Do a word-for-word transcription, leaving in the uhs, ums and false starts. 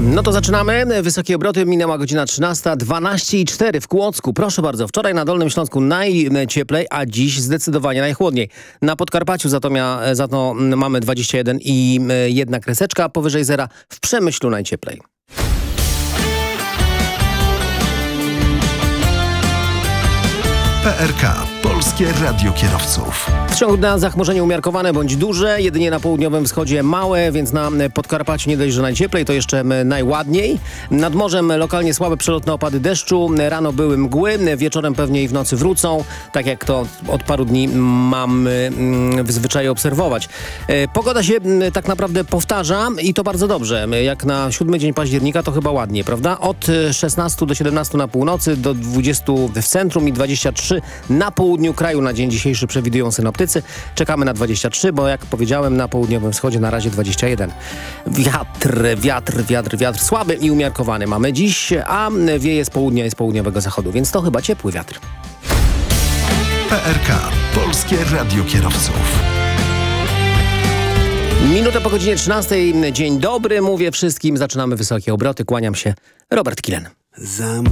No to zaczynamy. Wysokie obroty, minęła godzina trzynasta, dwanaście i cztery w Kłodzku. Proszę bardzo, wczoraj na Dolnym Śląsku najcieplej, a dziś zdecydowanie najchłodniej. Na Podkarpaciu za to, mia, za to mamy dwadzieścia jeden i jedna kreseczka, powyżej zera. W Przemyślu najcieplej. P R K. Polskie Radio Kierowców. W ciągu dnia zachmurzenie umiarkowane bądź duże, jedynie na południowym wschodzie małe, więc na Podkarpaciu nie dość, że najcieplej, to jeszcze najładniej. Nad morzem lokalnie słabe przelotne opady deszczu, rano były mgły, wieczorem pewnie i w nocy wrócą, tak jak to od paru dni mamy w zwyczaju obserwować. Pogoda się tak naprawdę powtarza i to bardzo dobrze. Jak na siódmy dzień października to chyba ładnie, prawda? Od szesnastu do siedemnastu na północy, do dwudziestu w centrum i dwadzieścia trzy na południu kraju na dzień dzisiejszy przewidują synoptycy. Czekamy na dwadzieścia trzy, bo jak powiedziałem, na południowym wschodzie na razie dwadzieścia jeden. Wiatr, wiatr, wiatr, wiatr słaby i umiarkowany mamy dziś, a wieje z południa i z południowego zachodu, więc to chyba ciepły wiatr. P R K. Polskie Radio Kierowców. Minutę po godzinie trzynastej. Dzień dobry, mówię wszystkim. Zaczynamy wysokie obroty. Kłaniam się. Robert Kilen. Za